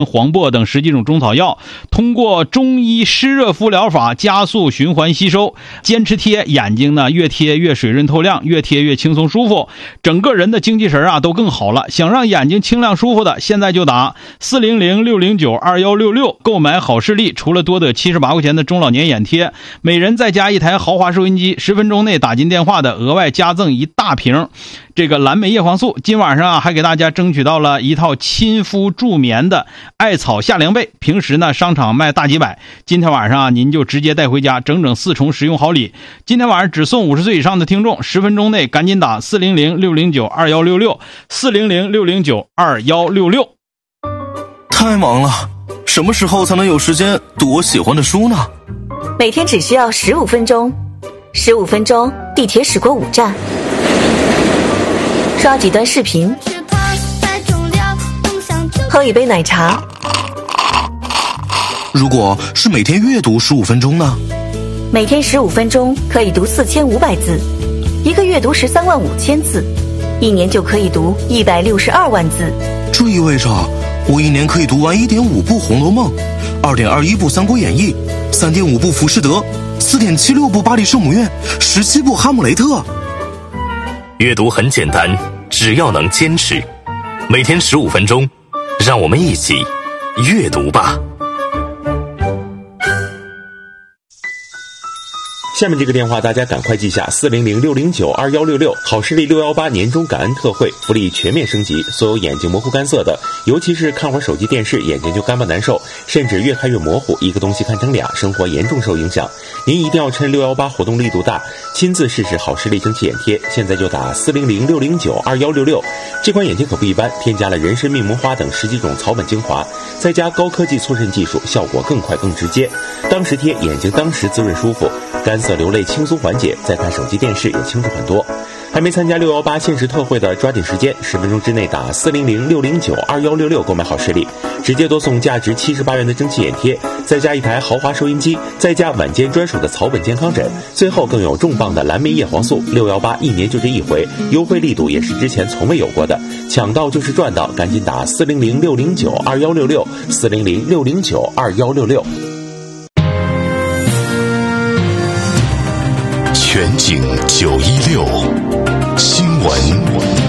黄柏等10几种中草药，通过中医湿热敷疗法加速循环吸收，坚持贴眼睛呢，越贴越水润透亮，越贴越轻松舒服，整个人的精气神啊都更好了。想让眼睛清亮舒服的，现在就打400-609-2166购买好视力，除了多得78块钱的中老年眼贴，每人再加一台豪华收音机，10分钟内打进电话的额外加赠一大瓶这个蓝莓叶黄素。今晚上还给大家争取到了一套亲肤助眠的艾草夏凉被，平时呢商场卖大几百，今天晚上您就直接带回家，整整4重实用好礼。今天晚上只送50岁以上的听众，10分钟内赶紧打400-609-2166 400-609-2166。 太忙了，什么时候才能有时间读我喜欢的书呢？ 每天只需要15分钟，15分钟地铁驶过5站，刷几段视频，喝一杯奶茶。 如果是每天阅读15分钟呢？ 每天15分钟可以读4500字，一个月读13万5千字，一年就可以读162万字。 这意味着我一年可以读完1.5部《红楼梦》，2.21部《三国演义》，3.5部《浮士德》，4.76部《巴黎圣母院》，17部《哈姆雷特》。 阅读很简单，只要能坚持，每天15分钟，让我们一起阅读吧。 下面这个电话大家赶快记下，400-609-2166，好视力618年终感恩特惠，福利全面升级，所有眼睛模糊干涩的，尤其是看会儿手机电视眼睛就干巴难受，甚至越看越模糊，一个东西看成俩，生活严重受影响。您一定要趁618活动力度大，亲自试试好视力蒸汽眼贴，现在就打400-609-2166。这款眼贴可不一般，添加了人参、蜜魔花等10几种草本精华，再加高科技促渗技术，效果更快更直接。当时贴，眼睛当时滋润舒服，干涩流泪轻松缓解，再看手机电视也清楚很多。还没参加618限时特惠的，抓紧时间，10分钟之内打400-609-2166购买好视力，直接多送价值78元的蒸汽眼贴，再加一台豪华收音机，再加晚间专属的草本健康枕，最后更有重磅的蓝莓叶黄素。618一年就这一回，优惠力度也是之前从未有过的，抢到就是赚到，赶紧打400-609-2166 400-609-2166。 全景916，新闻